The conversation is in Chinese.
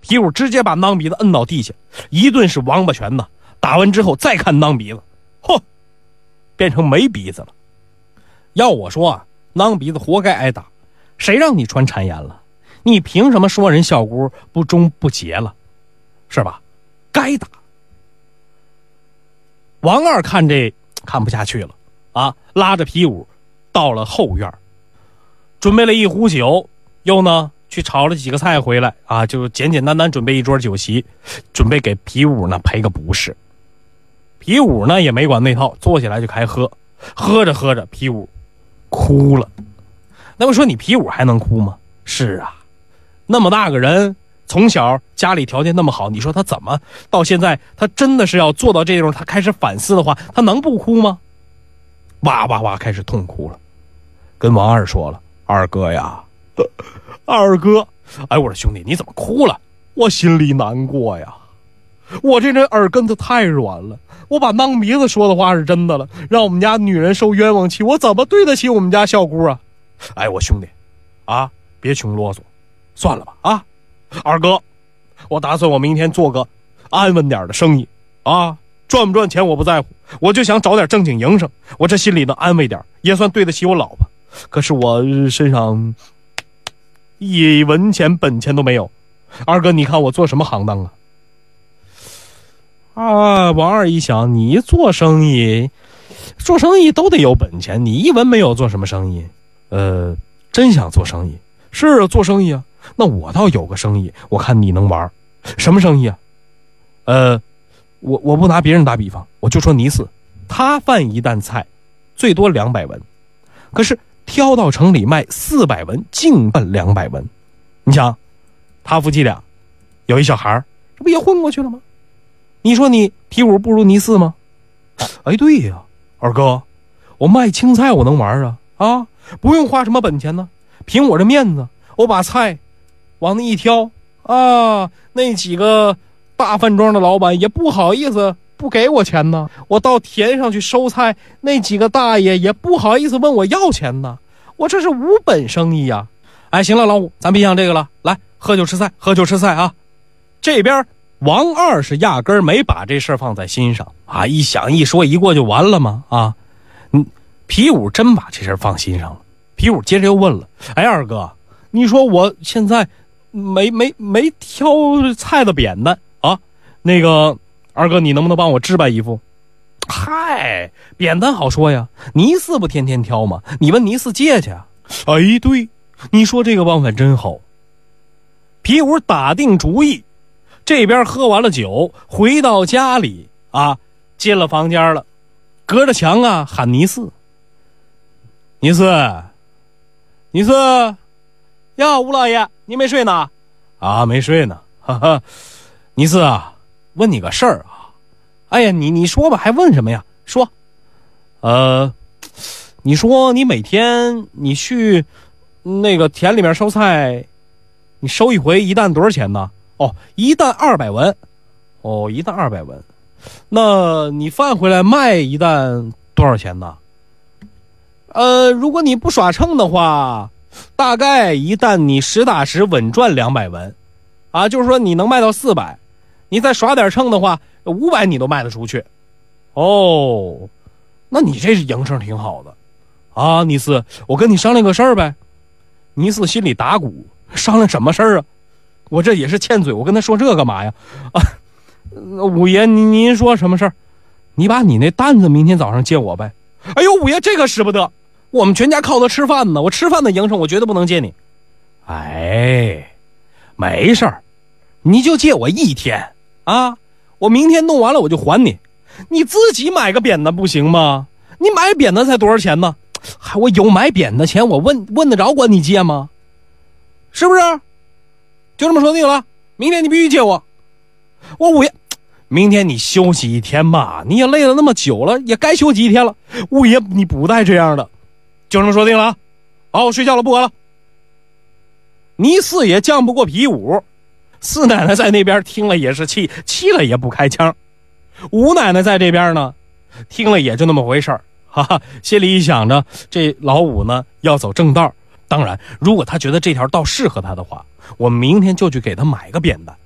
皮五直接把囊鼻子摁到地下，一顿是王八拳呢。打完之后再看囊鼻子，嚯，变成没鼻子了。要我说啊，囊鼻子活该挨打，谁让你穿谗言了？你凭什么说人小姑不忠不节了？是吧？该打。王二看这看不下去了啊，拉着皮五到了后院，准备了一壶酒，又呢去炒了几个菜回来啊，就简简单单准备一桌酒席，准备给皮五呢赔个不是。皮五呢也没管那套，坐起来就开喝，喝着喝着皮五哭了。那么说你皮五还能哭吗？是啊，那么大个人，从小家里条件那么好，你说他怎么到现在他真的是要做到这种，他开始反思的话，他能不哭吗？哇哇哇开始痛哭了，跟王二说了，二哥呀，二哥，哎，我说兄弟你怎么哭了？我心里难过呀，我这人耳根子太软了，我把囊鼻子说的话是真的了，让我们家女人受冤枉气，我怎么对得起我们家小姑啊？哎，我兄弟啊，别穷啰嗦，算了吧啊，二哥，我打算我明天做个安稳点的生意啊，赚不赚钱我不在乎，我就想找点正经营生，我这心里能安慰点，也算对得起我老婆。可是我身上一文钱本钱都没有，二哥你看我做什么行当啊？啊，王二一想，你做生意都得有本钱，你一文没有做什么生意？真想做生意。是做生意啊，那我倒有个生意，我看你能玩。什么生意啊？我不拿别人打比方，我就说尼四，他贩一担菜最多200文，可是挑到城里卖400文，净赚200文。你想，他夫妻俩有一小孩，这不也混过去了吗？你说你皮五不如尼四吗？哎，对呀，二哥，我卖青菜我能玩啊，不用花什么本钱呢，凭我这面子，我把菜往那一挑啊，那几个大饭庄的老板也不好意思不给我钱呢，我到田上去收菜，那几个大爷也不好意思问我要钱呢，我这是无本生意呀。哎，行了，老五，咱别想这个了，来喝酒吃菜，喝酒吃菜啊。这边王二是压根儿没把这事儿放在心上啊，一想一说一过就完了吗？啊，皮五真把这事儿放心上了。皮五接着又问了，哎，二哥，你说我现在没挑菜的扁担啊，那个二哥你能不能帮我置办一副？嗨，扁担好说呀，尼四不天天挑吗？你问尼四借去啊。哎，对，你说这个办法真好。皮五打定主意，这边喝完了酒，回到家里啊，进了房间了，隔着墙啊喊尼四，尼四呀，吴老爷，你没睡呢？啊，没睡呢，哈哈。尼四啊，问你个事儿啊。哎呀，你说吧，还问什么呀？说，你说你每天你去那个田里面收菜，你收一回一担多少钱呢？哦，一担200文。哦，一担200文。那你饭回来卖一担多少钱呢？如果你不耍秤的话，大概一担你实打实稳赚200文。啊，就是说你能卖到400，你再耍点秤的话，500你都卖得出去。哦，那你这是营生挺好的啊，尼四，我跟你商量个事儿呗。尼四心里打鼓，商量什么事儿啊？我这也是欠嘴，我跟他说这干嘛呀？啊，五爷您说什么事儿？你把你那担子明天早上借我呗。哎呦，五爷这个使不得，我们全家靠他吃饭呢，我吃饭的营生我绝对不能借你。哎，没事儿，你就借我1天啊，我明天弄完了我就还你。你自己买个扁担不行吗？你买扁担才多少钱呢？我有买扁的钱，我问得着管你借吗？是不是？就这么说定了，明天你必须借我。我五爷，明天你休息1天吧，你也累了那么久了，也该休息1天了。五爷你不带这样的，就这么说定了啊。好，我睡觉了，不管了。尼四也犟不过皮五，四奶奶在那边听了也是气了也不开腔。吴奶奶在这边呢，听了也就那么回事儿，哈哈，心里一想着这老五呢要走正道，当然如果他觉得这条道适合他的话，我们明天就去给他买个扁担。